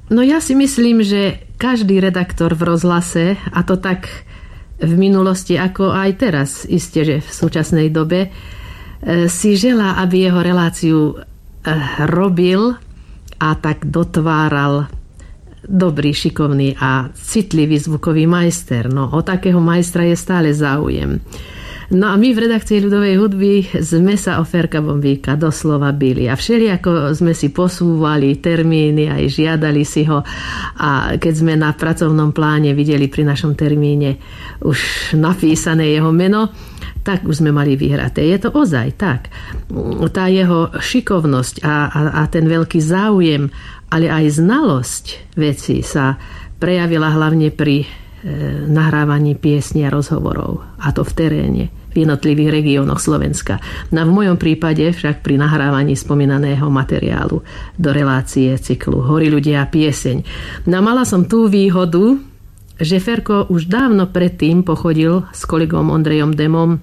No ja si myslím, že každý redaktor v rozhlase, a to tak v minulosti ako aj teraz, isté, že v súčasnej dobe, si želá, aby jeho reláciu robil a tak dotváral dobrý, šikovný a citlivý zvukový majster. No o takého majstra je stále záujem. No a my v redakcii ľudovej hudby sme sa o Ferka Bombíka doslova bili. A všelijako sme si posúvali termíny, aj žiadali si ho. A keď sme na pracovnom pláne videli pri našom termíne už napísané jeho meno, tak už sme mali vyhraté. Je to ozaj tak. Tá jeho šikovnosť a ten veľký záujem, ale aj znalosť veci sa prejavila hlavne pri nahrávaní piesní a rozhovorov. A to v teréne, v jednotlivých regiónoch Slovenska. No v mojom prípade však pri nahrávaní spomínaného materiálu do relácie cyklu Horí ľudia a pieseň. No mala som tú výhodu, že Ferko už dávno predtým pochodil s kolegom Ondrejom Demom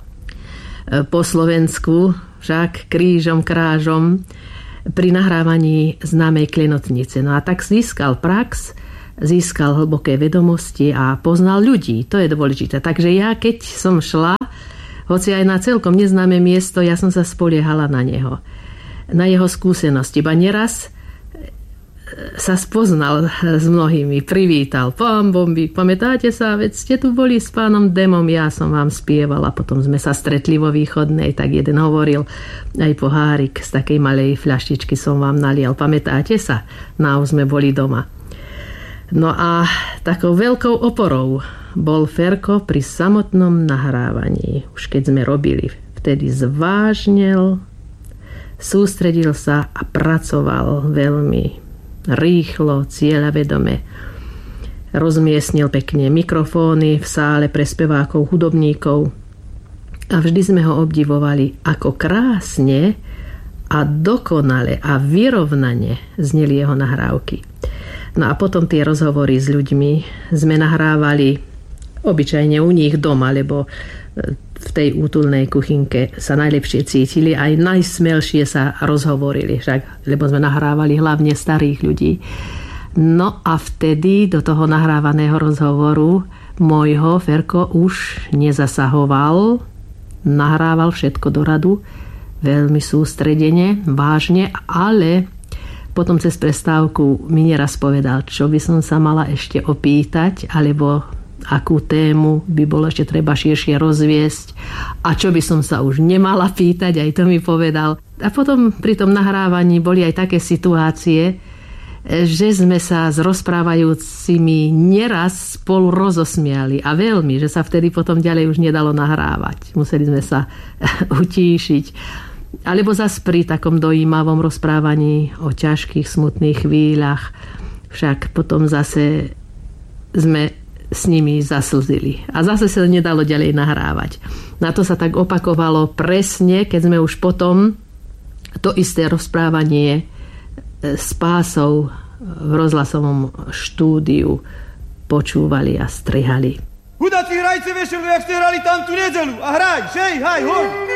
po Slovensku, však krížom, krážom, pri nahrávaní známej Klenotnice. No a tak získal prax, získal hlboké vedomosti a poznal ľudí. To je dôležité. Takže ja, keď som šla, hoci aj na celkom neznáme miesto, ja som sa spoliehala na neho. Na jeho skúsenosti. Ba neraz sa spoznal s mnohými, privítal. Pán Bombík, pamätáte sa, veď ste tu boli s pánom Demom, ja som vám spievala, potom sme sa stretli vo Východnej, tak jeden hovoril, aj pohárik z takej malej fľaštičky som vám nalial, pamätáte sa? No už sme boli doma. No a takou veľkou oporou bol Ferko pri samotnom nahrávaní. Už keď sme robili, vtedy zvážnel, sústredil sa a pracoval veľmi rýchlo, cieľavedome. Rozmiestnil pekne mikrofóny v sále pre spevákov, hudobníkov a vždy sme ho obdivovali, ako krásne a dokonale a vyrovnane zneli jeho nahrávky. No a potom tie rozhovory s ľuďmi sme nahrávali obyčajne u nich doma, lebo v tej útulnej kuchynke sa najlepšie cítili, aj najsmelšie sa rozhovorili, však, lebo sme nahrávali hlavne starých ľudí. No a vtedy do toho nahrávaného rozhovoru môjho Ferko už nezasahoval, nahrával všetko do radu, veľmi sústredene, vážne, ale potom cez prestávku mi neraz povedal, čo by som sa mala ešte opýtať, alebo akú tému by bolo ešte treba širšie rozviesť a čo by som sa už nemala pýtať, aj to mi povedal. A potom pri tom nahrávaní boli aj také situácie, že sme sa s rozprávajúcimi neraz spolu rozosmiali a veľmi, že sa vtedy potom ďalej už nedalo nahrávať. Museli sme sa utíšiť. Alebo zas pri takom dojímavom rozprávaní o ťažkých, smutných chvíľach. Však potom zase sme s nimi zaslzili. A zase sa nedalo ďalej nahrávať. Na to sa tak opakovalo presne, keď sme už potom to isté rozprávanie s pásou v rozhlasovom štúdiu počúvali a strihali. Hudací hrajci vešel, jak ste hrali tam tú nedelu. A hraj, šej, haj, hoj!